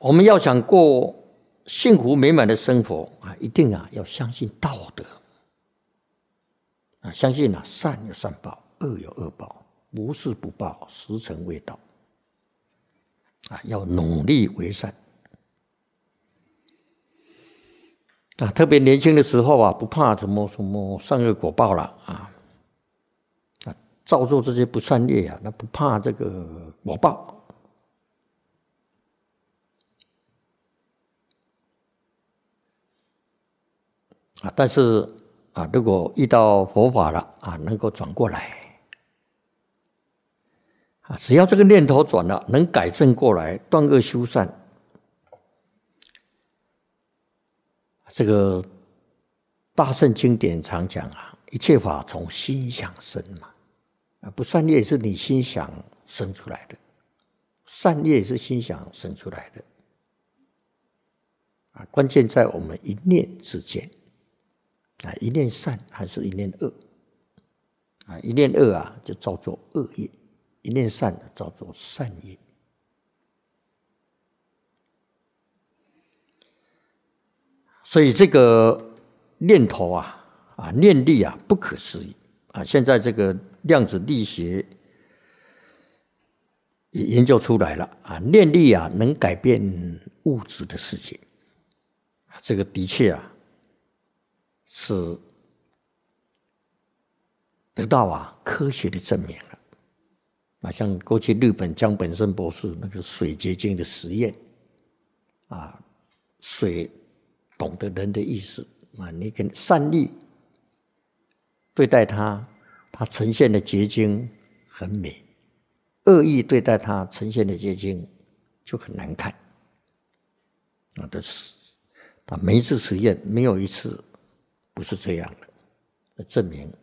我们要想过幸福美满的生活啊，一定要相信道德啊，相信善有善报，恶有恶报，无事不报，时辰未到啊，要努力为善啊。特别年轻的时候啊，不怕什么善恶果报了啊，造作这些不善业啊，那不怕这个果报。但是如果遇到佛法了能够转过来只要这个念头转了，能改正过来，断恶修善，这个大乘经典常讲一切法从心想生嘛，不善业是你心想生出来的，善业是心想生出来的关键在我们一念之间。一念善还是一念恶一念恶就造作恶业，一念善造作善业。所以这个念头念力不可思议现在这个量子力学也研究出来了念力能改变物质的世界这个的确是得到科学的证明了像过去日本江本胜博士那个水结晶的实验水懂得人的意思你跟善意对待它呈现的结晶很美，恶意对待它呈现的结晶就很难看每一次实验没有一次不是这样的，证明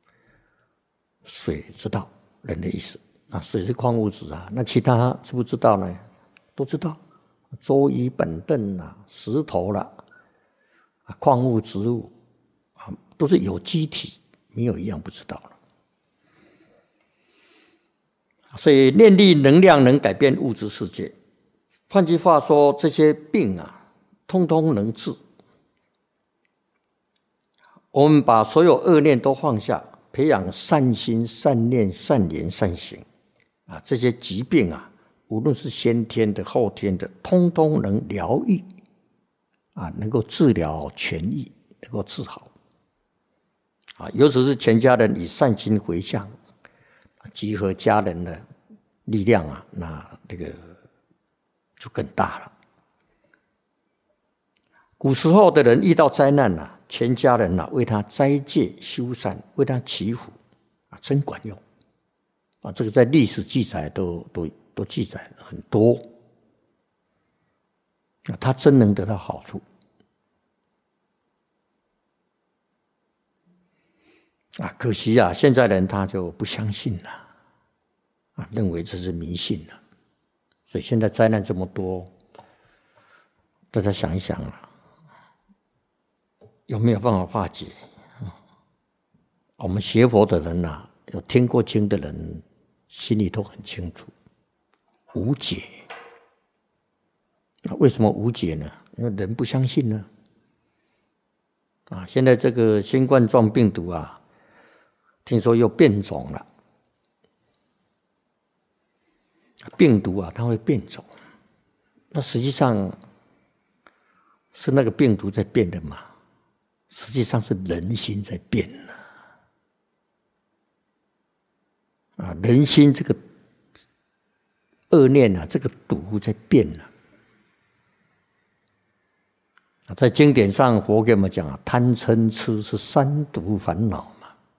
水知道人的意思水是矿物质那其他知不知道呢？都知道，桌椅板凳石头矿物植物都是有机体，没有一样不知道了。所以念力能量能改变物质世界，换句话说，这些病通通能治。我们把所有恶念都放下，培养善心、善念、善言、善行这些疾病无论是先天的、后天的，通通能疗愈能够治疗痊愈，能够治好尤其是全家人以善心回向，集合家人的力量那这个就更大了。古时候的人遇到灾难全家人为他斋戒修善，为他祈福真管用这个在历史记载都记载了很多他真能得到好处可惜现在人他就不相信了认为这是迷信了，所以现在灾难这么多，大家想一想有没有办法化解我们学佛的人有听过经的人心里都很清楚，无解为什么无解呢？因为人不相信呢现在这个新冠状病毒听说又变种了，病毒它会变种，那实际上是那个病毒在变的嘛？实际上是人心在变人心这个恶念这个毒在变在经典上佛给我们讲贪嗔痴是三毒烦恼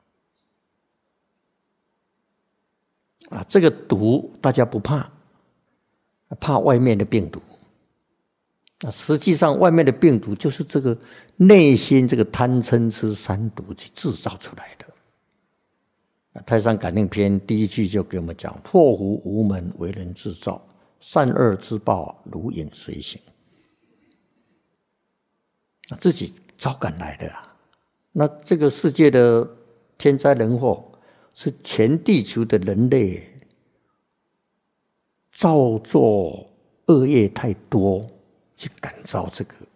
嘛这个毒大家不怕，怕外面的病毒实际上外面的病毒就是这个内心这个贪嗔痴三毒去制造出来的太上感应篇第一句就给我们讲祸福无门为人制造，善恶之报如影随形自己招赶来的那这个世界的天灾人祸是全地球的人类造作恶业太多，去感召这个